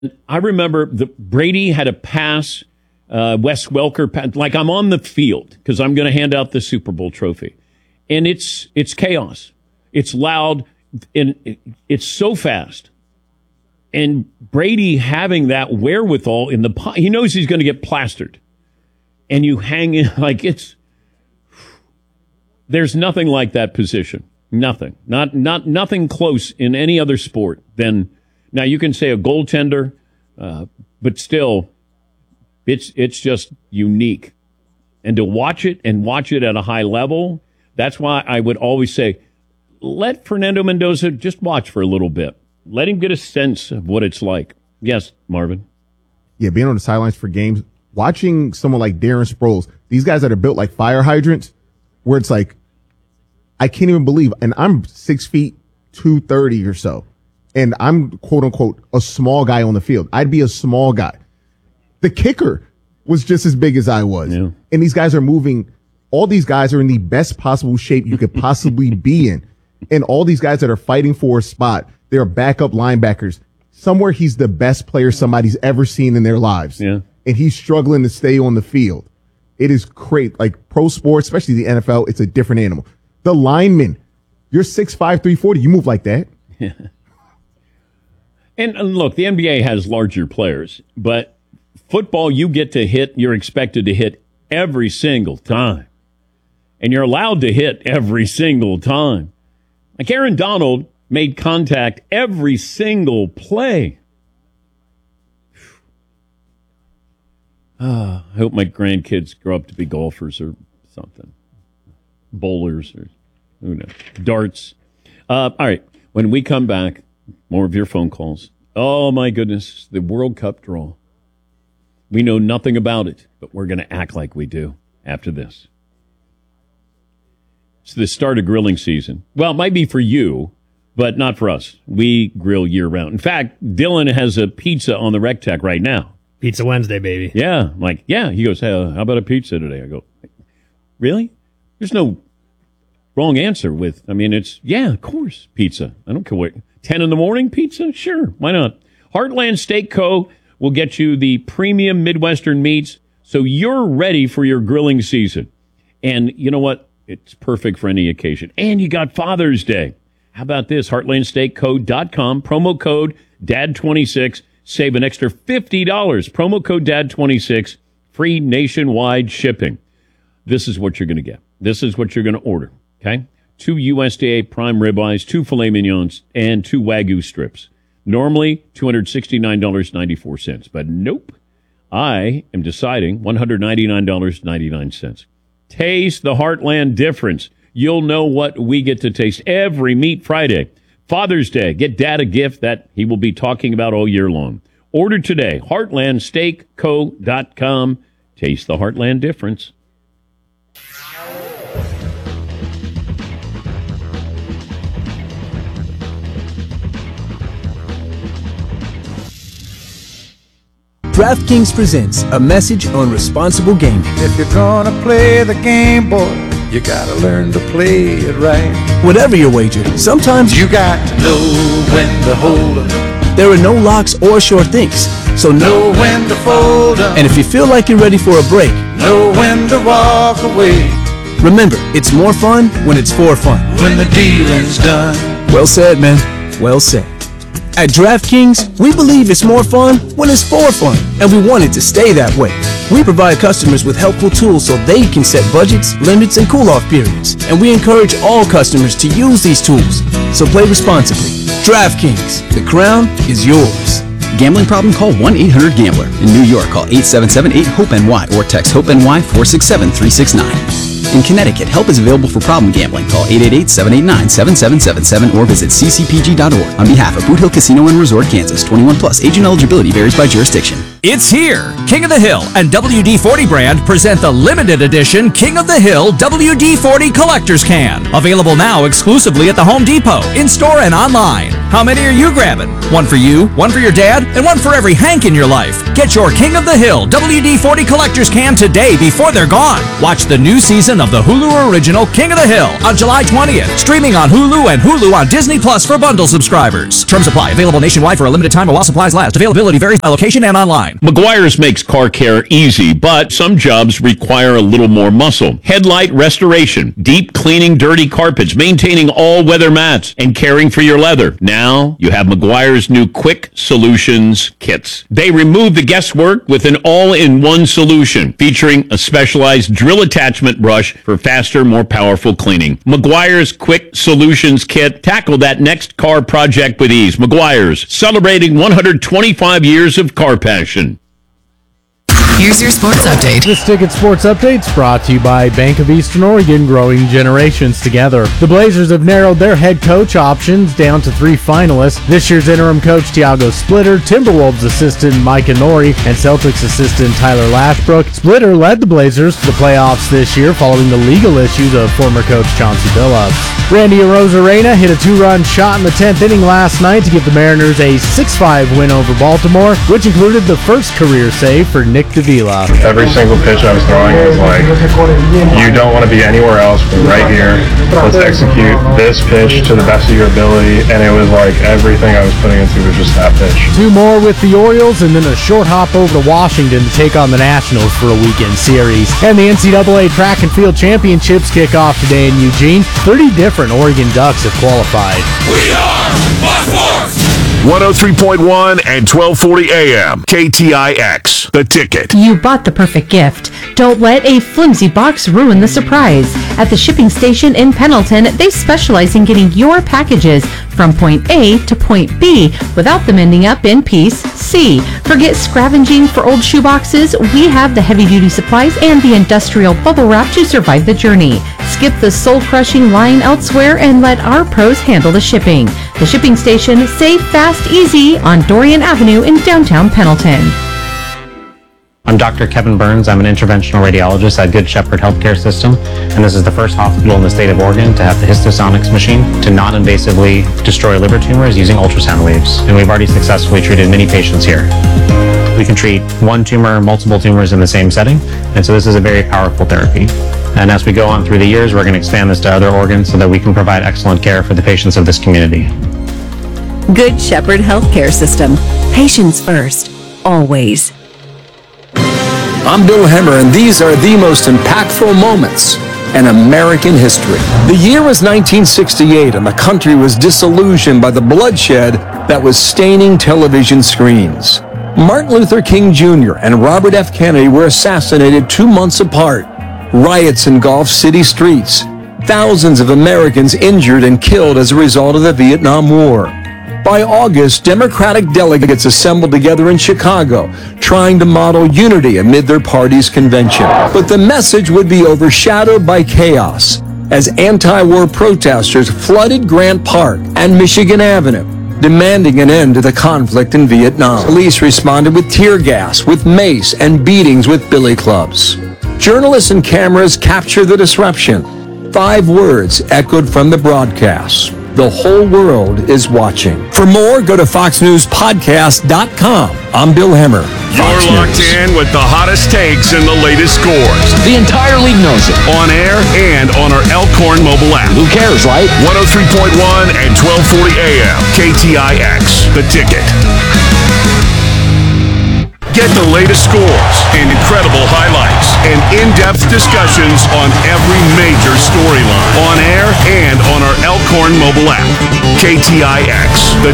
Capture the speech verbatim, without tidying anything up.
I remember the Brady had a pass, uh, Wes Welker, like I'm on the field because I'm going to hand out the Super Bowl trophy. And it's it's chaos. It's loud, and it's so fast. And Brady having that wherewithal in the, he knows he's going to get plastered. And you hang in, like it's, there's nothing like that position. Nothing. Not, not, nothing close in any other sport than, now you can say a goaltender, uh, but still, it's, it's just unique. And to watch it and watch it at a high level, that's why I would always say, let Fernando Mendoza just watch for a little bit. Let him get a sense of what it's like. Yes, Marvin. Yeah, being on the sidelines for games, watching someone like Darren Sproles, these guys that are built like fire hydrants, where it's like, I can't even believe, and I'm six feet, two thirty or so, and I'm quote unquote a small guy on the field. I'd be a small guy. The kicker was just as big as I was. Yeah. And these guys are moving. All these guys are in the best possible shape you could possibly be in. And all these guys that are fighting for a spot, they're backup linebackers. Somewhere he's the best player somebody's ever seen in their lives. Yeah. And he's struggling to stay on the field. It is great. Like pro sports, especially the N F L, it's a different animal. The linemen, you're six five, three forty. You move like that. Yeah. And, and look, the N B A has larger players, but football, you get to hit, you're expected to hit every single time. And you're allowed to hit every single time. Like Aaron Donald made contact every single play. Uh, I hope my grandkids grow up to be golfers or something. Bowlers or who knows. Darts. Uh, all right. When we come back, more of your phone calls. Oh, my goodness. The World Cup draw. We know nothing about it, but we're going to act like we do after this. It's the start of grilling season. Well, it might be for you, but not for us. We grill year-round. In fact, Dylan has a pizza on the Rectech right now. Pizza Wednesday, baby. Yeah. I'm like, yeah. He goes, hey, how about a pizza today? I go, really? There's no wrong answer with, I mean, it's, yeah, of course, pizza. I don't care what. ten in the morning, pizza? Sure. Why not? Heartland Steak Co. will get you the premium Midwestern meats so you're ready for your grilling season. And you know what? It's perfect for any occasion. And you got Father's Day. How about this? heartland steak co dot com, promo code D A D twenty-six. Save an extra fifty dollars. Promo code D A D twenty-six. Free nationwide shipping. This is what you're going to get. This is what you're going to order. Okay? Two U S D A prime ribeyes, two filet mignons, and two Wagyu strips. Normally, two hundred sixty-nine dollars and ninety-four cents. But nope. I am deciding one hundred ninety-nine dollars and ninety-nine cents. Taste the Heartland difference. You'll know what we get to taste every Meat Friday. Father's Day, get Dad a gift that he will be talking about all year long. Order today, heartland steak co dot com. Taste the Heartland difference. DraftKings presents a message on responsible gaming. If you're gonna play the game, boy, you gotta learn to play it right. Whatever your wager, sometimes you got to know when to hold 'em. There are no locks or sure things, so know when to fold 'em. And if you feel like you're ready for a break, know when to walk away. Remember, it's more fun when it's for fun. When the dealing's done. Well said, man. Well said. At DraftKings, we believe it's more fun when it's for fun, and we want it to stay that way. We provide customers with helpful tools so they can set budgets, limits, and cool-off periods, and we encourage all customers to use these tools. So play responsibly. DraftKings, the crown is yours. Gambling problem? Call one eight hundred gambler. In New York, call eight seven seven eight hope N Y or text HOPE-NY four six seven three six nine. In Connecticut, help is available for problem gambling. Call eight eight eight, seven eight nine, seven seven seven seven or visit c c p g dot org. On behalf of Boot Hill Casino and Resort, Kansas, twenty-one plus, age and eligibility varies by jurisdiction. It's here! King of the Hill and W D forty brand present the limited edition King of the Hill W D forty Collector's Can. Available now exclusively at the Home Depot, in-store and online. How many are you grabbing? One for you, one for your dad, and one for every Hank in your life. Get your King of the Hill W D forty Collector's Can today before they're gone. Watch the new season of the Hulu original King of the Hill on July twentieth. Streaming on Hulu and Hulu on Disney Plus for bundle subscribers. Terms apply. Available nationwide for a limited time while supplies last. Availability varies by location and online. Meguiar's makes car care easy, but some jobs require a little more muscle. Headlight restoration, deep cleaning dirty carpets, maintaining all-weather mats, and caring for your leather. Now you have Meguiar's new Quick Solutions kits. They remove the guesswork with an all-in-one solution featuring a specialized drill attachment brush for faster, more powerful cleaning. Meguiar's Quick Solutions kit. Tackle that next car project with ease. Meguiar's, celebrating one hundred twenty-five years of car passion. Here's your sports update. This Ticket Sports Update's brought to you by Bank of Eastern Oregon, growing generations together. The Blazers have narrowed their head coach options down to three finalists. This year's interim coach Tiago Splitter, Timberwolves assistant Micah Nori, and Celtics assistant Tyler Lashbrook. Splitter led the Blazers to the playoffs this year following the legal issues of former coach Chauncey Billups. Randy Arozarena hit a two-run shot in the tenth inning last night to give the Mariners a six five win over Baltimore, which included the first career save for Nick DeVila. Every single pitch I was throwing was like, you don't want to be anywhere else but right here. Let's execute this pitch to the best of your ability. And it was like everything I was putting into was just that pitch. Two more with the Orioles, and then a short hop over to Washington to take on the Nationals for a weekend series. And the N C double A Track and Field Championships kick off today in Eugene. thirty different Oregon Ducks have qualified. We are Fox Sports! one oh three point one and twelve forty A M K T I X, The Ticket. You bought the perfect gift. Don't let a flimsy box ruin the surprise. At the shipping station in Pendleton, they specialize in getting your packages from point A to point B without them ending up in piece C. Forget scavenging for old shoeboxes. We have the heavy-duty supplies and the industrial bubble wrap to survive the journey. Skip the soul-crushing line elsewhere and let our pros handle the shipping. The shipping station, safe, fast, easy on Dorian Avenue in downtown Pendleton. I'm Doctor Kevin Burns. I'm an interventional radiologist at Good Shepherd Healthcare System, and this is the first hospital in the state of Oregon to have the Histosonics machine to non-invasively destroy liver tumors using ultrasound waves, and we've already successfully treated many patients here. We can treat one tumor, multiple tumors in the same setting, and so this is a very powerful therapy. And as we go on through the years, we're going to expand this to other organs so that we can provide excellent care for the patients of this community. Good Shepherd Healthcare System. Patients first, always. I'm Bill Hemmer, and these are the most impactful moments in American history. The year was nineteen sixty-eight, and the country was disillusioned by the bloodshed that was staining television screens. Martin Luther King Junior and Robert F. Kennedy were assassinated two months apart. Riots engulfed city streets. Thousands of Americans injured and killed as a result of the Vietnam War. By August, Democratic delegates assembled together in Chicago, trying to model unity amid their party's convention. But the message would be overshadowed by chaos as anti-war protesters flooded Grant Park and Michigan Avenue, demanding an end to the conflict in Vietnam. Police responded with tear gas, with mace, and beatings with billy clubs. Journalists and cameras captured the disruption. Five words echoed from the broadcast. The whole world is watching. For more, go to fox news podcast dot com. I'm Bill Hemmer. You're locked in with the hottest takes and the latest scores. The entire league knows it. On air and on our Elkhorn mobile app. Who cares, right? one oh three point one and twelve forty A M K T I X, The Ticket. Get the latest scores and incredible highlights and in-depth discussions on every major storyline on air and on our Elkhorn mobile app. K T I X, The